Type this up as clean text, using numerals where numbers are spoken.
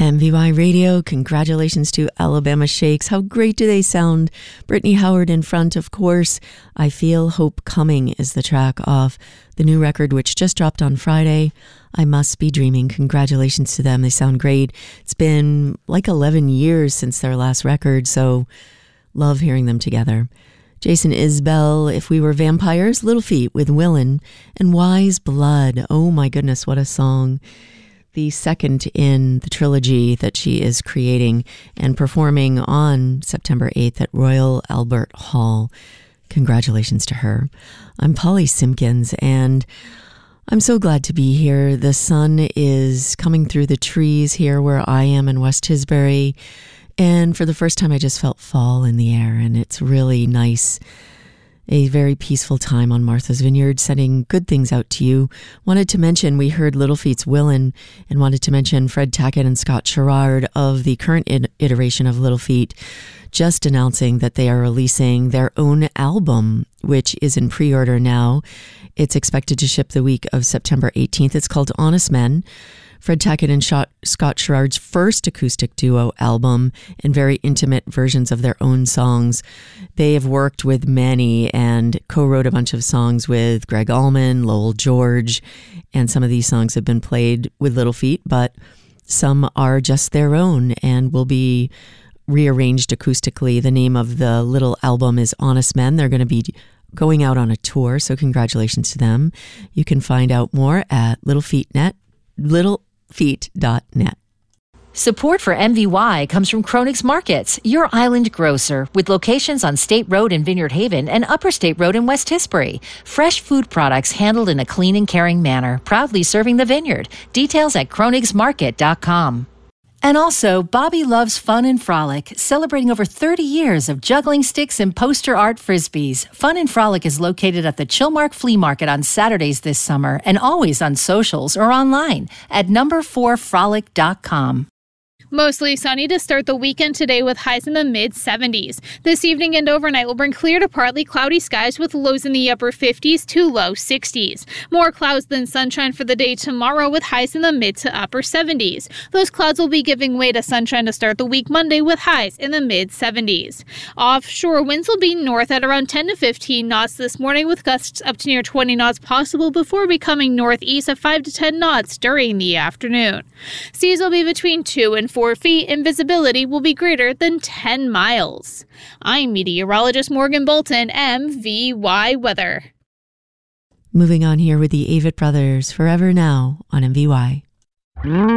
MVY Radio, congratulations to Alabama Shakes. How great do they sound? Brittany Howard in front, of course. I Feel Hope Coming is the track off the new record, which just dropped on Friday. I Must Be Dreaming. Congratulations to them. They sound great. It's been like 11 years since their last record, so love hearing them together. Jason Isbell, If We Were Vampires, Little Feat with Willin, and Wise Blood. Oh my goodness, what a song. The second in the trilogy that she is creating and performing on September 8th at Royal Albert Hall. Congratulations to her. I'm Polly Simpkins, and I'm so glad to be here. The sun is coming through the trees here where I am in West Tisbury, and for the first time I just felt fall in the air, and it's really nice. A very peaceful time on Martha's Vineyard, sending good things out to you. Wanted to mention, we heard Little Feat's Willin', and wanted to mention Fred Tackett and Scott Sherrard of the current iteration of Little Feat, just announcing that they are releasing their own album, which is in pre-order now. It's expected to ship the week of September 18th. It's called Honest Men. Fred Tackett and Scott Sherrard's first acoustic duo album, and very intimate versions of their own songs. They have worked with many and co-wrote a bunch of songs with Greg Allman, Lowell George, and some of these songs have been played with Little Feat, but some are just their own and will be rearranged acoustically. The name of the little album is Honest Men. They're going to be going out on a tour, so congratulations to them. You can find out more at littlefeet.net. Support for MVY comes from Chronix Markets, your island grocer, with locations on State Road in Vineyard Haven and Upper State Road in West Tisbury. Fresh food products handled in a clean and caring manner, proudly serving the vineyard. Details at chronixmarket.com. And also, Bobby Loves Fun and Frolic, celebrating over 30 years of juggling sticks and poster art frisbees. Fun and Frolic is located at the Chilmark Flea Market on Saturdays this summer and always on socials or online at number4frolic.com. Mostly sunny to start the weekend today with highs in the mid-70s. This evening and overnight will bring clear to partly cloudy skies with lows in the upper 50s to low 60s. More clouds than sunshine for the day tomorrow with highs in the mid to upper 70s. Those clouds will be giving way to sunshine to start the week Monday with highs in the mid-70s. Offshore winds will be north at around 10 to 15 knots this morning with gusts up to near 20 knots possible before becoming northeast at 5 to 10 knots during the afternoon. Seas will be between 2 and 4 feet and visibility will be greater than 10 miles. I'm meteorologist Morgan Bolton, MVY Weather. Moving on here with the Avett Brothers, Forever Now on MVY.